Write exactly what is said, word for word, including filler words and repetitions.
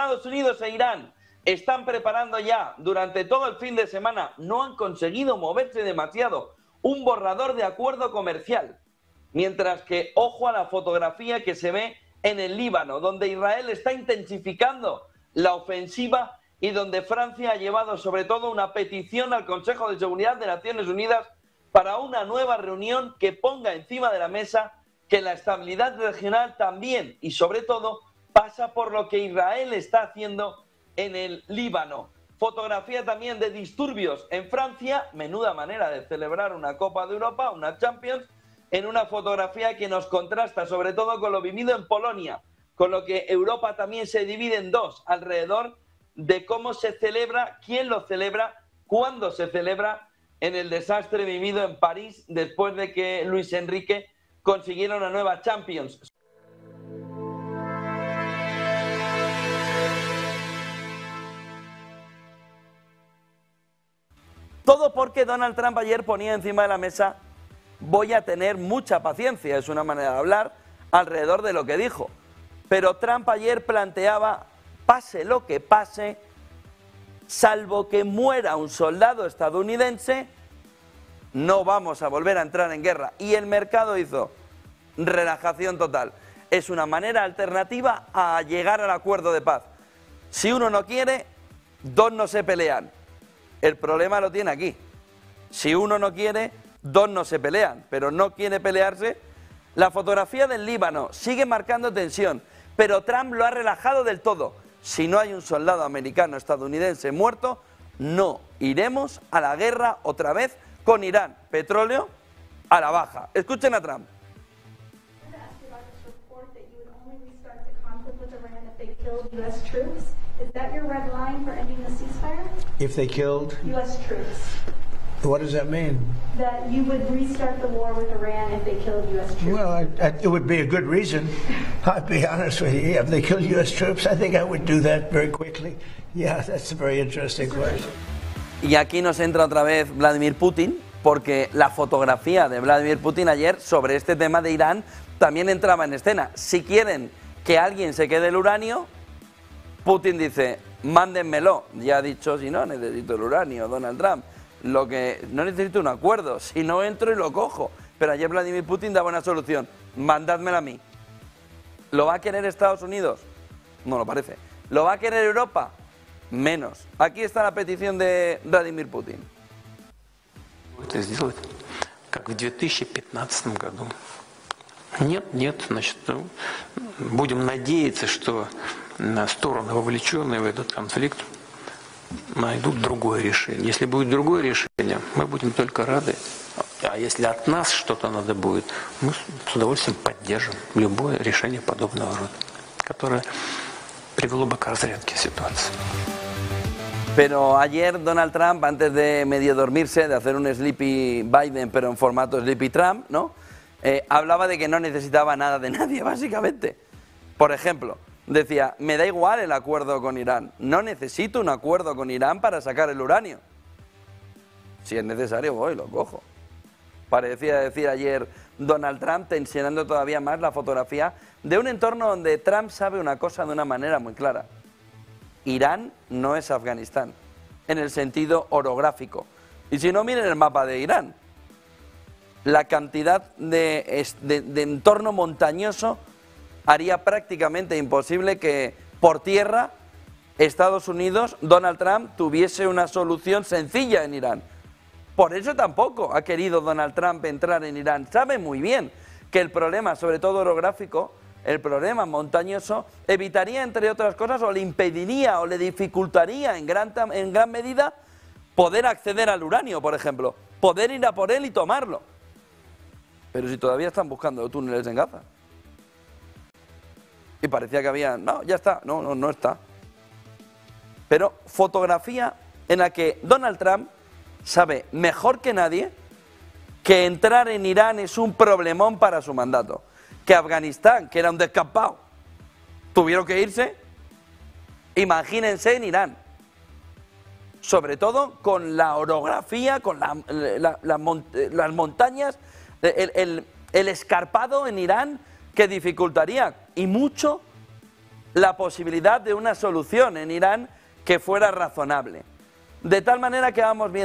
Estados Unidos e Irán están preparando ya durante todo el fin de semana, no han conseguido moverse demasiado, un borrador de acuerdo comercial. Mientras que, ojo a la fotografía que se ve en el Líbano, donde Israel está intensificando la ofensiva y donde Francia ha llevado sobre todo una petición al Consejo de Seguridad de Naciones Unidas para una nueva reunión que ponga encima de la mesa que la estabilidad regional también y sobre todo pasa por lo que Israel está haciendo en el Líbano. Fotografía también de disturbios en Francia, menuda manera de celebrar una Copa de Europa, una Champions, en una fotografía que nos contrasta sobre todo con lo vivido en Polonia, con lo que Europa también se divide en dos alrededor de cómo se celebra, quién lo celebra, cuándo se celebra en el desastre vivido en París después de que Luis Enrique consiguiera una nueva Champions. Todo porque Donald Trump ayer ponía encima de la mesa: voy a tener mucha paciencia, es una manera de hablar alrededor de lo que dijo. Pero Trump ayer planteaba, pase lo que pase, salvo que muera un soldado estadounidense, no vamos a volver a entrar en guerra. Y el mercado hizo relajación total. Es una manera alternativa a llegar al acuerdo de paz. Si uno no quiere, dos no se pelean. El problema lo tiene aquí. Si uno no quiere, dos no se pelean, pero no quiere pelearse. La fotografía del Líbano sigue marcando tensión, pero Trump lo ha relajado del todo. Si no hay un soldado americano estadounidense muerto, no iremos a la guerra otra vez con Irán. Petróleo a la baja. Escuchen a Trump. Is that your red line for ending the ceasefire? If they killed U S troops. What does that mean? That you would restart the war with Iran if they killed U S troops. Well, I, I, it would be a good reason. I'll be honest with you. If they killed U S troops, I think I would do that very quickly. Yeah, that's a very interesting question. Y aquí nos entra otra vez Vladimir Putin, porque la fotografía de Vladimir Putin ayer sobre este tema de Irán también entraba en escena. Si quieren que alguien se quede el uranio, Putin dice, mándenmelo. Ya ha dicho, si no, necesito el uranio, Donald Trump. Lo que no necesito un acuerdo, si no entro y lo cojo. Pero ayer Vladimir Putin daba una solución, mandádmela a mí. ¿Lo va a querer Estados Unidos? No lo parece. ¿Lo va a querer Europa? Menos. Aquí está la petición de Vladimir Putin. Это сделать, как в две тысячи пятнадцатом году. Нет, нет, значит, будем надеяться, что стороны, вовлеченные в этот конфликт, найдут другое решение. Если будет другое решение, мы будем только рады. А если от нас что-то надо будет, мы с удовольствием поддержим любое решение подобного рода, которое привело бы к разрядке ситуации. Pero ayer Donald Trump, antes de medio dormirse, de hacer un Sleepy Biden, pero en formato Sleepy Trump, ¿no? Eh, hablaba de que no necesitaba nada de nadie, básicamente. Por ejemplo, decía, me da igual el acuerdo con Irán, no necesito un acuerdo con Irán para sacar el uranio. Si es necesario, voy, lo cojo. Parecía decir ayer Donald Trump, tensionando todavía más la fotografía de un entorno donde Trump sabe una cosa de una manera muy clara. Irán no es Afganistán, en el sentido orográfico. Y si no, miren el mapa de Irán. La cantidad de, de, de entorno montañoso haría prácticamente imposible que por tierra Estados Unidos, Donald Trump, tuviese una solución sencilla en Irán. Por eso tampoco ha querido Donald Trump entrar en Irán. Sabe muy bien que el problema, sobre todo orográfico, el problema montañoso, evitaría, entre otras cosas, o le impediría o le dificultaría en gran, en gran medida poder acceder al uranio, por ejemplo. Poder ir a por él y tomarlo. Pero si todavía están buscando túneles en Gaza. Y parecía que había... No, ya está. No, no, no está. Pero fotografía en la que Donald Trump sabe mejor que nadie que entrar en Irán es un problemón para su mandato. Que Afganistán, que era un descampado, tuvieron que irse. Imagínense en Irán. Sobre todo con la orografía, con la, la, la mont las montañas... El, el, el escarpado en Irán que dificultaría y mucho la posibilidad de una solución en Irán que fuera razonable. De tal manera que vamos viendo